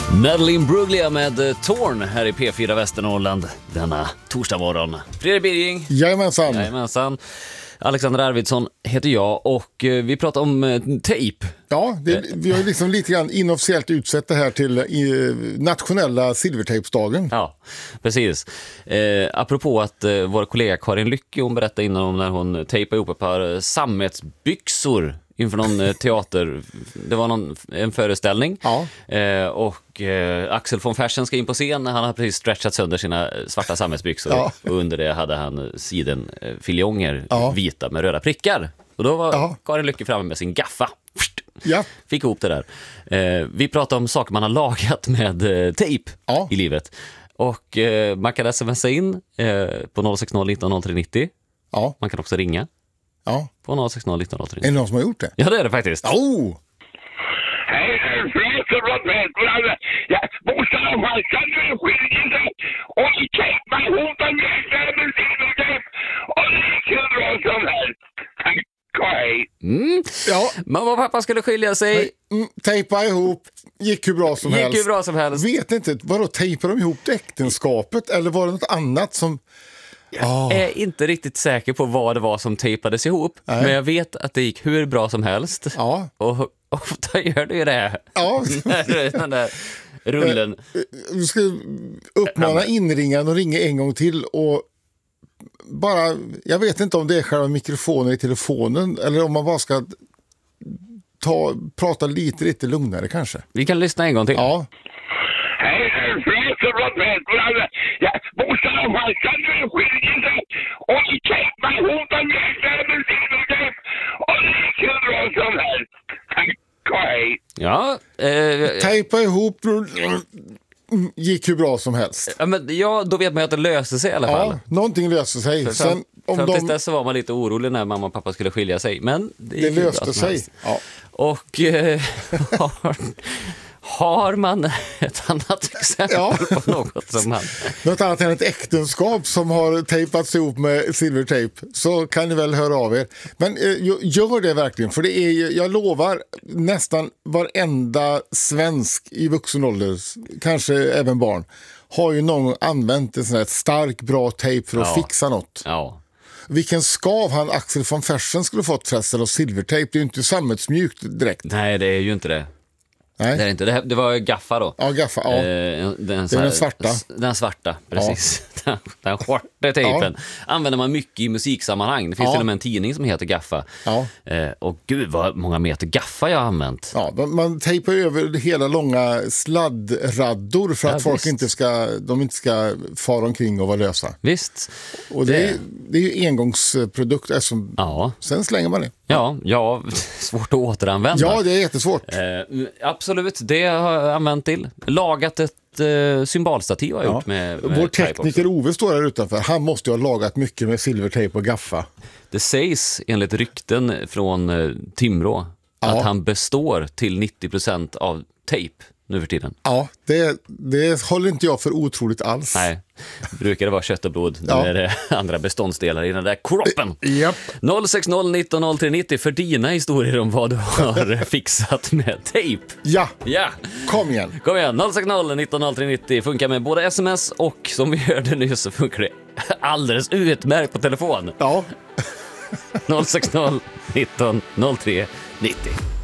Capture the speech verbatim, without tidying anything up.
Madeline Bruglia med Torn här i P fyra Västernorrland denna torsdag morgon. Fredrik Birging. Jajamensan. Jajamensan. Alexander Arvidsson heter jag och vi pratar om eh, tejp. Ja, det, vi har liksom lite grann inofficiellt utsett det här till i, nationella silvertejpsdagen. Ja, precis. Eh, apropå att eh, vår kollega Karin Lycke, hon berättade innan om när hon tejpade ihop ett par sammetsbyxor inför någon eh, teater. Det var någon, en föreställning. Ja. Eh, och eh, Axel von Fersen ska in på scen. Han har precis stretchat sönder sina svarta sammetsbyxor. Ja. Och under det hade han sidenfiljonger, ja. vita med röda prickar. Och då var ja. Karin Lycke framme med sin gaffa. Ja. Fick ihop det där. Eh, vi pratar om saker man har lagat med eh, tejp ja. i livet. Och eh, man kan smsa in eh, på noll sex noll nitton noll tre nittio. Ja. Man kan också ringa. Ja. På noll sex noll nitton noll tre nittio. Är det någon som har gjort det? Ja, det är det faktiskt. Oh! Hej, det är Fredrik från Västmanland. Ja, morsan och farsan skiljer sig och ni kämpar ihop en jäkla med silvertejp och det gick hur bra som helst. Tack och hej. Mm. Ja. Mamma och pappa skulle skilja sig. Mm, tejpa ihop, gick hur bra som gick helst. Gick hur bra som helst. Vet inte, vadå, tejpar de ihop äktenskapet eller var det något annat som... Jag oh. är inte riktigt säker på vad det var som tejpades ihop. Nej. Men jag vet att det gick hur bra som helst. Ja. Och ofta gör det ju det. Ja. Den där rullen. Vi ska uppmana inringaren och ringa en gång till och bara, jag vet inte om det är själva mikrofonen i telefonen eller om man bara ska ta, prata lite, lite lugnare kanske. Vi kan lyssna en gång till. Ja. Hej, det är Fredrik från Västmanland. Ja, morsan och farsan skiljer sig och ni kämpar ihop en jäkla med silvertejp och det gick hur bra som helst. Tack och hej. Ja. Eh, Tejpa ihop gick hur bra som helst. Ja, men ja, då vet man att det löser sig i alla fall. Ja, någonting löser sig. För, Sen, om för de... tills dess så var man lite orolig när mamma och pappa skulle skilja sig. Men det, det löste sig. Ja. Och eh, har, har man ett annat exempel ja. på något som man... Något annat än ett äktenskap som har tejpats ihop med silvertejp, så kan ni väl höra av er. Men eh, gör det verkligen, för det är, jag lovar, nästan varenda svensk i vuxen ålder, kanske även barn, har ju någon använt en sån här stark, bra tejp för att ja. fixa något. Ja. Vilken skav han Axel von Fersen skulle fått förresten av silvertejp. Det är ju inte sammetsmjukt direkt. Nej, det är ju inte det. Nej. Det, är inte. Det, det var Gaffa då. Ja, Gaffa, ja. Eh, den, det är den svarta. Den svarta, precis. Ja. Den, den hårda tejpen. Ja. Använder man mycket i musiksammanhang. Det finns ja. till och med en tidning som heter Gaffa. Ja. Eh, och gud vad många meter Gaffa jag har använt. Ja, man tejpar över hela långa sladdraddor för att ja, folk inte ska, de inte ska fara omkring och vara lösa. Visst. Och det, det. Är, det är ju engångsprodukt. Alltså, ja. Sen slänger man det. Ja, ja, svårt att återanvända. Ja, det är jättesvårt. Eh, absolut, det har jag använt till. Lagat ett eh, symbolstativ har jag ja. gjort med, med vår tekniker Ove står här utanför. Han måste ju ha lagat mycket med silvertejp och Gaffa. Det sägs enligt rykten från eh, Timrå ja. att han består till nittio procent av tejp nu för tiden. Ja, det, det håller inte jag för otroligt alls. Nej, brukar det vara kött och blod. Ja. Nu är det andra beståndsdelar i den där kroppen. Yep. noll sex noll nitton noll tre nittio för dina historier om vad du har fixat med tejp. Ja, ja. Kom igen. Kom igen, noll sex noll nitton noll tre nittio funkar med både sms och som vi hörde nyss så funkar det alldeles utmärkt på telefon. Ja. noll sex noll nitton noll tre nittio.